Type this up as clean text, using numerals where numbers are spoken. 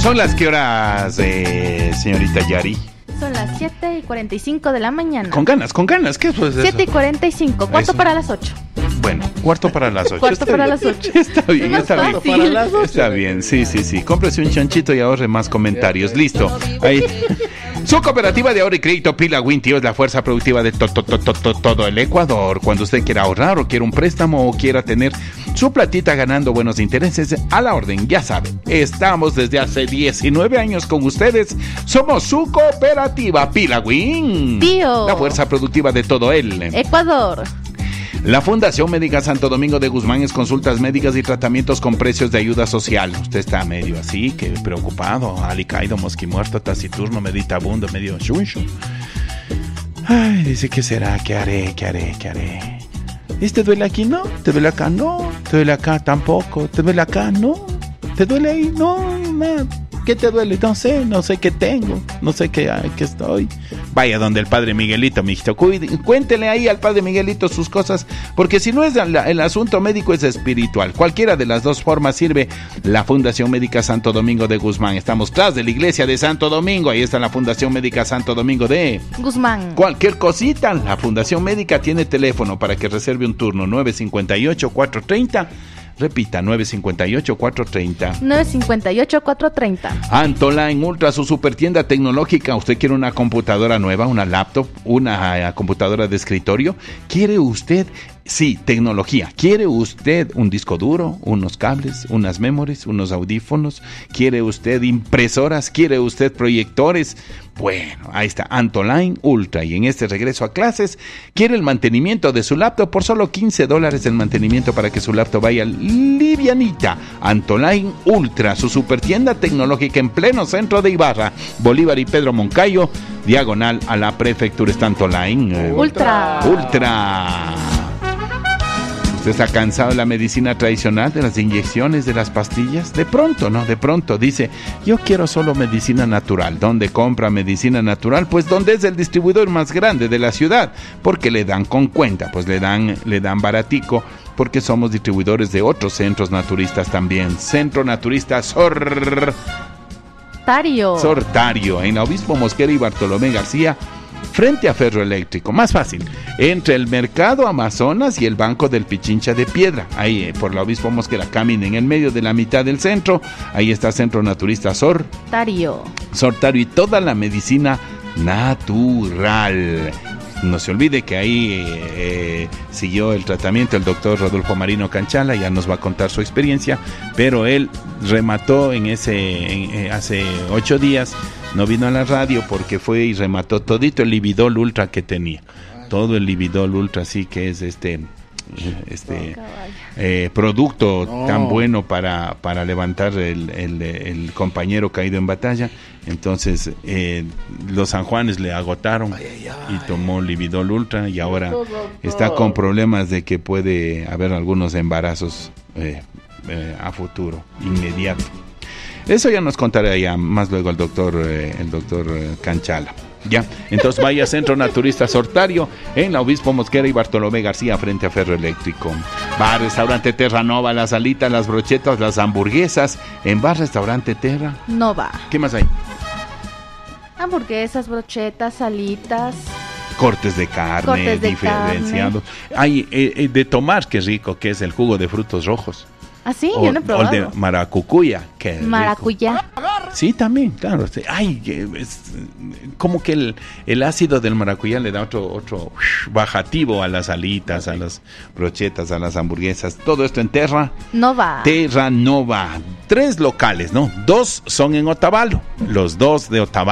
¿Son las qué horas, señorita Yari? Son las 7:45 de la mañana. Con ganas, ¿qué es eso? 7:45, cuarto Eso. para las 8. Bueno, cuarto para las 8. Cuarto para las 8. Está bien, Es está más bien. fácil. Está bien, sí. Cómprese un chanchito y ahorre más comentarios. Listo. Ahí. Su cooperativa de ahorro y crédito Pila Wintio es la fuerza productiva de todo el Ecuador. Cuando usted quiera ahorrar o quiera un préstamo o quiera tener su platita ganando buenos intereses, a la orden, ya sabe. Estamos desde hace 19 años con ustedes. Somos su cooperativa Pila Win. Tío. La fuerza productiva de todo el Ecuador. La Fundación Médica Santo Domingo de Guzmán es consultas médicas y tratamientos con precios de ayuda social. Usted está medio así, que preocupado, alicaído, mosquimuerto, taciturno, meditabundo, medio chuncho. Ay, dice, ¿qué será? ¿Qué haré? ¿Y te duele aquí? No. ¿Te duele acá? No. ¿Te duele acá? Tampoco. ¿Te duele acá? No. ¿Te duele ahí? No, nada. ¿Qué te duele? No sé qué tengo, no sé qué estoy. Vaya donde el padre Miguelito, mijito, cuéntele ahí al padre Miguelito sus cosas, porque si no es el asunto médico, es espiritual. Cualquiera de las dos formas sirve la Fundación Médica Santo Domingo de Guzmán. Estamos tras de la iglesia de Santo Domingo, ahí está la Fundación Médica Santo Domingo de Guzmán. Cualquier cosita, la Fundación Médica tiene teléfono para que reserve un turno, 958-430. Repita, 958-430. 958-430. Antoline Ultra, su super tienda tecnológica. ¿Usted quiere una computadora nueva, una laptop, una computadora de escritorio? ¿Quiere usted, sí, tecnología? ¿Quiere usted un disco duro, unos cables, unas memories, unos audífonos? ¿Quiere usted impresoras? ¿Quiere usted proyectores? Bueno, ahí está, Antoline Ultra. Y en este regreso a clases, ¿quiere el mantenimiento de su laptop? Por solo $15 el mantenimiento para que su laptop vaya livianita. Antoline Ultra, su super tienda tecnológica en pleno centro de Ibarra, Bolívar y Pedro Moncayo, diagonal a la prefectura. Está Antoline Ultra. ¿Usted está cansado de la medicina tradicional, de las inyecciones, de las pastillas? De pronto dice, yo quiero solo medicina natural. ¿Dónde compra medicina natural? Pues donde es el distribuidor más grande de la ciudad, porque le dan con cuenta, pues le dan baratico, porque somos distribuidores de otros centros naturistas también. Centro Naturista Sortario, en la Obispo Mosquera y Bartolomé García, frente a Ferroeléctrico. Más fácil, entre el Mercado Amazonas y el Banco del Pichincha de Piedra, ahí por la Obispo Mosquera, caminen en medio de la mitad del centro, ahí está Centro Naturista Sortario, y toda la medicina natural. No se olvide que ahí siguió el tratamiento el doctor Rodolfo Marino Canchala, ya nos va a contar su experiencia, pero él remató hace 8 días, no vino a la radio porque fue y remató todito el Lividol Ultra que tenía, todo el Lividol Ultra, sí, que es producto tan bueno para levantar el compañero caído en batalla. Entonces los San Juanes le agotaron y tomó Lividol Ultra y ahora está con problemas de que puede haber algunos embarazos a futuro, inmediato. Eso ya nos contará ya más luego el doctor Canchala. Ya, entonces vaya a Centro Naturista Sortario en la Obispo Mosquera y Bartolomé García frente a Ferroeléctrico. Bar Restaurante Terra Nova, las alitas, las brochetas, las hamburguesas en Bar Restaurante Terra Nova. ¿Qué más hay? Hamburguesas, brochetas, alitas, cortes de carne diferenciados. Hay de tomar, qué rico, que es el jugo de frutos rojos. ¿Ah, sí? Yo no he probado. O el de maracucuya, que es maracuyá. Sí, también, claro. Ay, es como que el ácido del maracuyá le da otro bajativo a las alitas, a las brochetas, a las hamburguesas. Todo esto en Terra Nova. 3 locales, ¿no? 2 son en Otavalo. Los 2 de Otavalo